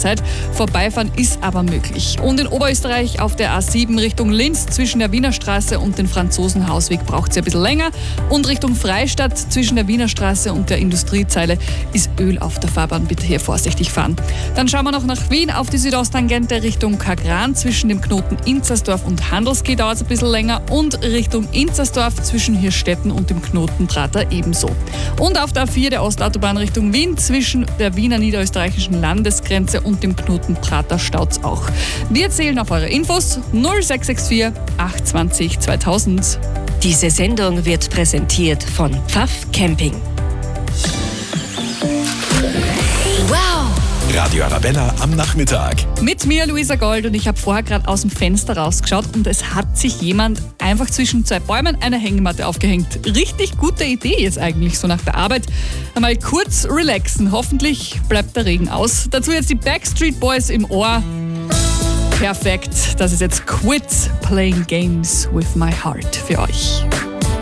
derzeit. Vorbeifahren ist aber möglich. Und in Oberösterreich auf der A7 Richtung Linz zwischen der Wiener Straße und dem Franzosenhausweg braucht es ein bisschen länger. Und Richtung Freistadt zwischen der Wiener Straße und der Industriezeile ist Öl auf der Fahrbahn. Bitte hier vorsichtig fahren. Dann schauen wir noch nach Wien auf die Südosttangente Richtung Kagran zwischen dem Knoten Inzersdorf und Handelski dauert es ein bisschen länger und Richtung Inzersdorf zwischen Hirstetten und dem Knoten Prater ebenso. Und auf der A4 der Ostautobahn Richtung Wien zwischen der Wiener niederösterreichischen Landesgrenze und dem Knoten Prater staut's auch. Wir zählen auf eure Infos 0664 820 2000. Diese Sendung wird präsentiert von Pfaff Camping. Wow! Radio Arabella am Nachmittag. Mit mir, Luisa Gold, und ich habe vorher gerade aus dem Fenster rausgeschaut und es hat sich jemand einfach zwischen zwei Bäumen eine Hängematte aufgehängt. Richtig gute Idee jetzt eigentlich, so nach der Arbeit. Einmal kurz relaxen, hoffentlich bleibt der Regen aus. Dazu jetzt die Backstreet Boys im Ohr. Perfekt, das ist jetzt Quit Playing Games with My Heart für euch.